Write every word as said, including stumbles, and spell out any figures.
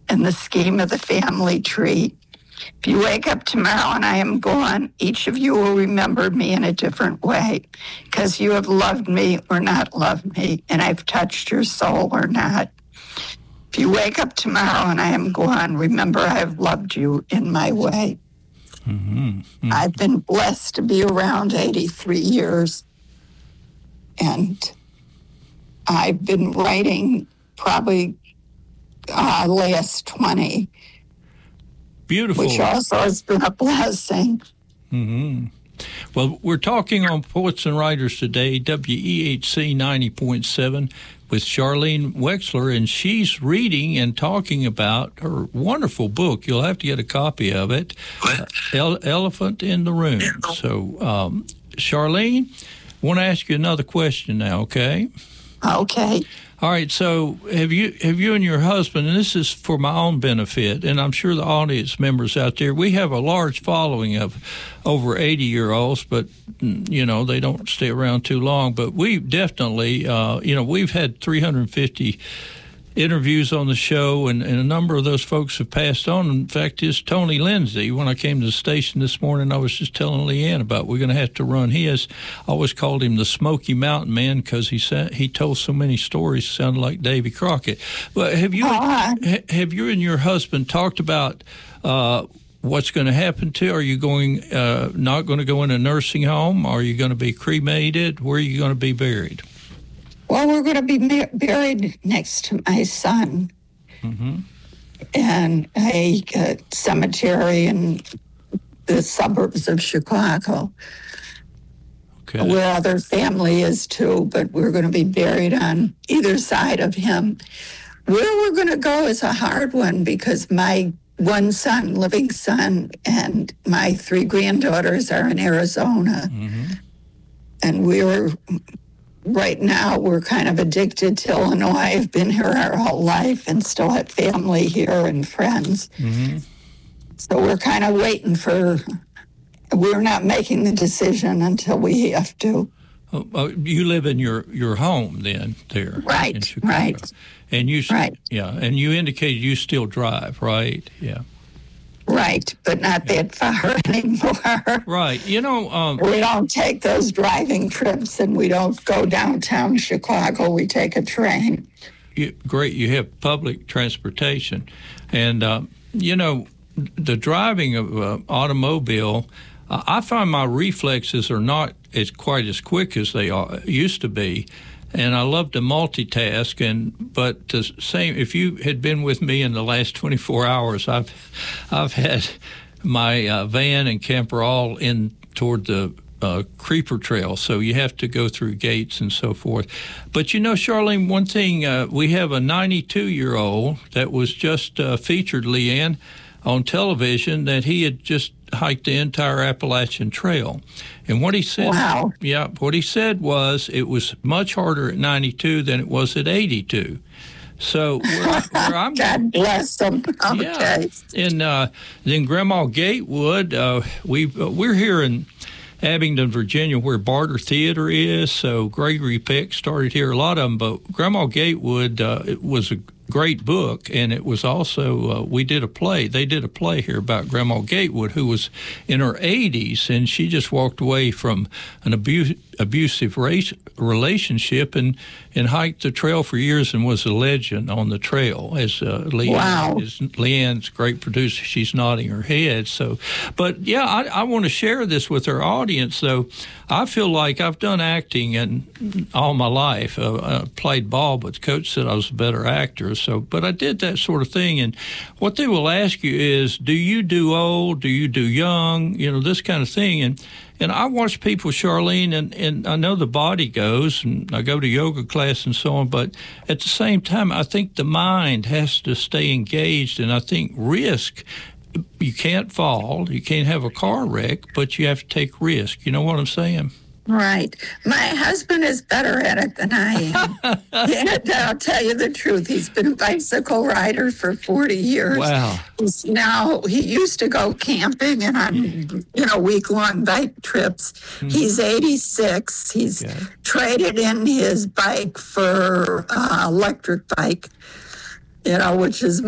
in the scheme of the family tree. If you wake up tomorrow and I am gone, each of you will remember me in a different way, because you have loved me or not loved me, and I've touched your soul or not. If you wake up tomorrow and I am gone, remember I have loved you in my way. Mm-hmm. Mm-hmm. I've been blessed to be around eighty-three years, and I've been writing probably uh, last twenty. Beautiful. Which also has been a blessing. Mm-hmm. Well, we're talking on Poets and Writers today, W E H C ninety point seven, with Charlene Wexler, and she's reading and talking about her wonderful book. You'll have to get a copy of it, uh, Ele- Elephant in the Room. So, um, Charlene, I want to ask you another question now, okay? Okay. All right, so have you have you and your husband, and this is for my own benefit, and I'm sure the audience members out there, we have a large following of over eighty-year-olds, but, you know, they don't stay around too long. But we definitely, uh, you know, we've had three hundred fifty interviews on the show, and, and a number of those folks have passed on. In fact, it's Tony Lindsay. When I came to the station this morning, I was just telling Leanne about we're going to have to run his. I always called him the Smoky Mountain Man because he said, he told so many stories, sounded like Davy Crockett. But have you uh, have you and your husband talked about uh, what's going to happen to? Are you going uh, not going to go in a nursing home? Are you going to be cremated? Where are you going to be buried? Well, we're going to be ma- buried next to my son mm-hmm. in a uh, cemetery in the suburbs of Chicago, okay. where other family is too, but we're going to be buried on either side of him. Where we're going to go is a hard one, because my one son, living son, and my three granddaughters are in Arizona. Mm-hmm. And we were... Right now, we're kind of addicted to Illinois. I've been here our whole life and still have family here and friends. Mm-hmm. So we're kind of waiting for, we're not making the decision until we have to. Oh, oh, you live in your, your home then there. Right, in Chicago. right. And you, right. yeah, and you indicated you still drive, right? Yeah. Right, but not that far anymore. Right. You know, um, we don't take those driving trips, and we don't go downtown Chicago. We take a train. You, great. You have public transportation. And, uh, you know, the driving of an uh, automobile, uh, I find my reflexes are not as quite as quick as they are, used to be. And I love to multitask, and but the same. If you had been with me in the last twenty-four hours, I've I've had my uh, van and camper all in toward the uh, creeper trail, so you have to go through gates and so forth. But you know, Charlene, one thing uh, we have a ninety-two-year-old that was just uh, featured, Leanne, on television, that he had just hiked the entire Appalachian Trail. And what he said, wow. yeah, what he said was it was much harder at ninety-two than it was at eighty-two. So where, where I'm God bless them. Okay. Yeah. And uh, then Grandma Gatewood, uh, we uh, we're here in Abingdon, Virginia, where Barter Theater is. So Gregory Peck started here, a lot of them. But Grandma Gatewood, uh, it was a great book, and it was also, uh, we did a play. They did a play here about Grandma Gatewood, who was in her eighties, and she just walked away from an abuse, abusive race, relationship and, and hiked the trail for years and was a legend on the trail. As uh, Leanne, wow. as Leanne's great producer, she's nodding her head. So, but yeah, I, I want to share this with our audience, though. I feel like I've done acting and all my life. Uh, I played ball, but the coach said I was a better actor. So, but I did that sort of thing. And what they will ask you is, do you do old? Do you do young? You know, this kind of thing. And and I watch people, Charlene, and, and I know the body goes, and I go to yoga class and so on. But at the same time, I think the mind has to stay engaged. And I think risk, you can't fall, you can't have a car wreck, but you have to take risk. You know what I'm saying? Right. My husband is better at it than I am. And I'll tell you the truth. He's been a bicycle rider for forty years. Wow. He's now, he used to go camping and on, you know, week-long bike trips. Mm-hmm. He's eighty-six. He's okay. traded in his bike for uh, electric bike, you know, which is